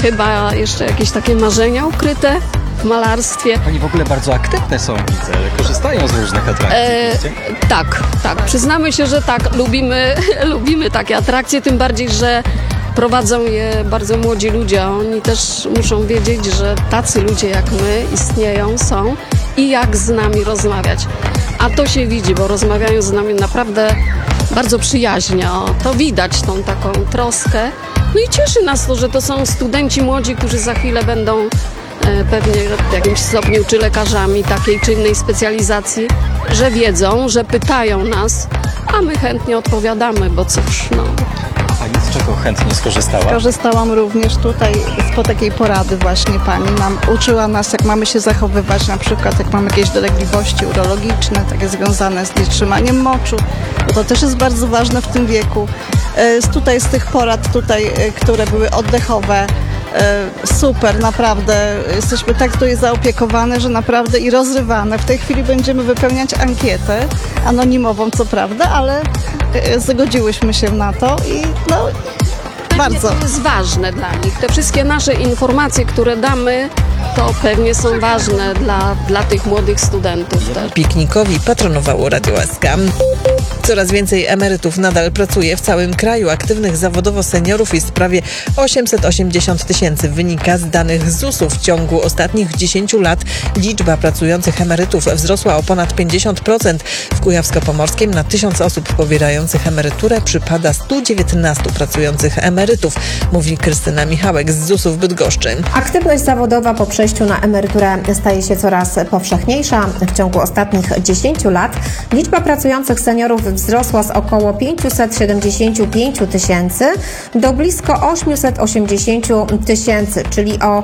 chyba jeszcze jakieś takie marzenia ukryte w malarstwie. Oni w ogóle bardzo aktywne są, widzę, korzystają z różnych atrakcji. Tak, przyznamy się, że tak, lubimy takie atrakcje, tym bardziej, że prowadzą je bardzo młodzi ludzie, a oni też muszą wiedzieć, że tacy ludzie jak my istnieją, są i jak z nami rozmawiać. A to się widzi, bo rozmawiają z nami naprawdę bardzo przyjaźnie. To widać, tą taką troskę. No i cieszy nas to, że to są studenci młodzi, którzy za chwilę będą pewnie w jakimś stopniu czy lekarzami takiej czy innej specjalizacji, że wiedzą, że pytają nas, a my chętnie odpowiadamy, bo cóż, no. Pani z czego chętnie skorzystała? Skorzystałam również tutaj po takiej porady właśnie pani nam uczyła nas, jak mamy się zachowywać, na przykład jak mamy jakieś dolegliwości urologiczne, takie związane z nietrzymaniem moczu, bo to też jest bardzo ważne w tym wieku. Z tych porad tutaj, które były oddechowe, super, naprawdę. Jesteśmy tak tutaj zaopiekowane, że naprawdę i rozrywane. W tej chwili będziemy wypełniać ankietę, anonimową co prawda, ale zgodziłyśmy się na to i no bardzo. To jest ważne dla nich. Te wszystkie nasze informacje, które damy, to pewnie są ważne dla tych młodych studentów też. Piknikowi patronowało Radio SK. Coraz więcej emerytów nadal pracuje w całym kraju. Aktywnych zawodowo seniorów jest prawie 880 tysięcy. Wynika z danych ZUS-u. W ciągu ostatnich 10 lat liczba pracujących emerytów wzrosła o ponad 50%. W Kujawsko-Pomorskim na 1000 osób pobierających emeryturę przypada 119 pracujących emerytów, mówi Krystyna Michałek z ZUS-u w Bydgoszczy. Aktywność zawodowa po przejściu na emeryturę staje się coraz powszechniejsza. W ciągu ostatnich 10 lat liczba pracujących seniorów wzrosła z około 575 tysięcy do blisko 880 tysięcy, czyli o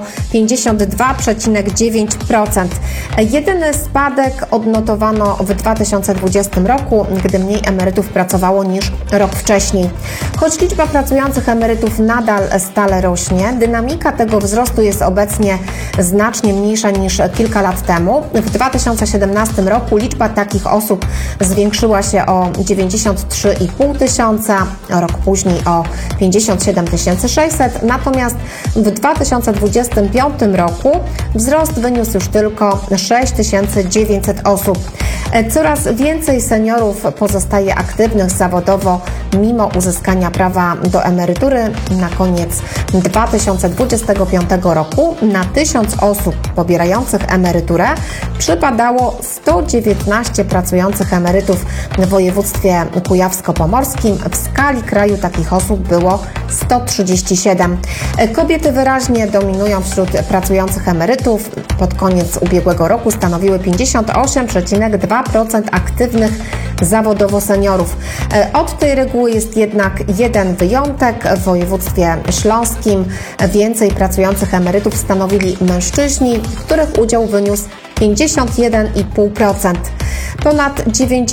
52,9%. Jedyny spadek odnotowano w 2020 roku, gdy mniej emerytów pracowało niż rok wcześniej. Choć liczba pracujących emerytów nadal stale rośnie, dynamika tego wzrostu jest obecnie znacznie mniejsza niż kilka lat temu. W 2017 roku liczba takich osób zwiększyła się o 93,5 tysiąca, rok później o 57 600, natomiast w 2025 roku wzrost wyniósł już tylko 6900 osób. Coraz więcej seniorów pozostaje aktywnych zawodowo mimo uzyskania prawa do emerytury. Na koniec 2025 roku na 1000 osób pobierających emeryturę przypadało 119 pracujących emerytów w województwie kujawsko-pomorskim. W skali kraju takich osób było 137. Kobiety wyraźnie dominują wśród pracujących emerytów. Pod koniec ubiegłego roku stanowiły 58,2% aktywnych zawodowo seniorów. Od tej reguły jest jednak jeden wyjątek. W województwie śląskim więcej pracujących emerytów stanowili mężczyźni, których udział wyniósł 51,5%. Ponad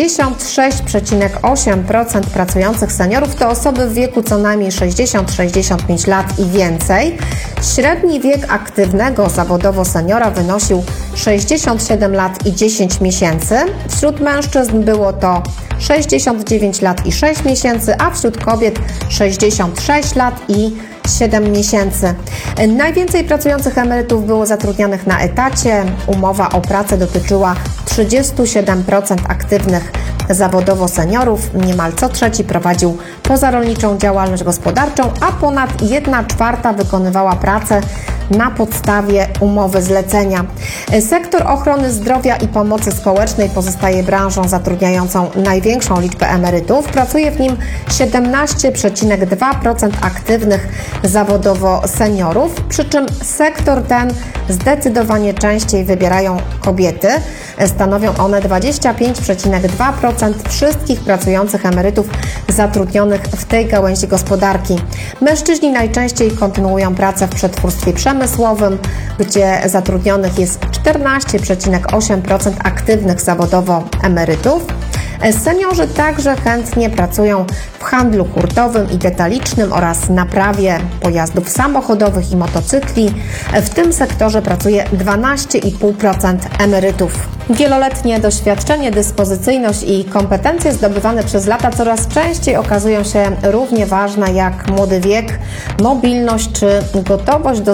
96,8% pracujących seniorów to osoby w wieku co najmniej 60-65 lat i więcej. Średni wiek aktywnego zawodowo seniora wynosił 67 lat i 10 miesięcy. Wśród mężczyzn było to 69 lat i 6 miesięcy, a wśród kobiet 66 lat i 7 miesięcy. Najwięcej pracujących emerytów było zatrudnionych na etacie. Umowa o pracę dotyczyła 37% aktywnych zawodowo seniorów. Niemal co trzeci prowadził pozarolniczą działalność gospodarczą, a ponad 1/4 wykonywała pracę na podstawie umowy zlecenia. Sektor ochrony zdrowia i pomocy społecznej pozostaje branżą zatrudniającą największą liczbę emerytów. Pracuje w nim 17,2% aktywnych zawodowo seniorów, przy czym sektor ten zdecydowanie częściej wybierają kobiety. Stanowią one 25,2% wszystkich pracujących emerytów zatrudnionych w tej gałęzi gospodarki. Mężczyźni najczęściej kontynuują pracę w przetwórstwie przemysłowym, gdzie zatrudnionych jest 14,8% aktywnych zawodowo emerytów. Seniorzy także chętnie pracują w handlu hurtowym i detalicznym oraz naprawie pojazdów samochodowych i motocykli. W tym sektorze pracuje 12,5% emerytów. Wieloletnie doświadczenie, dyspozycyjność i kompetencje zdobywane przez lata coraz częściej okazują się równie ważne jak młody wiek, mobilność czy gotowość do